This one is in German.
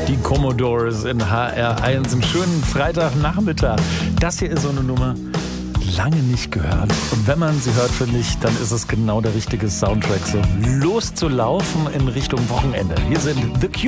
Die Commodores in HR1 im schönen Freitagnachmittag. Das hier ist so eine Nummer, lange nicht gehört. Und wenn man sie hört, finde ich, dann ist es genau der richtige Soundtrack. So loszulaufen in Richtung Wochenende. Hier sind The Cure.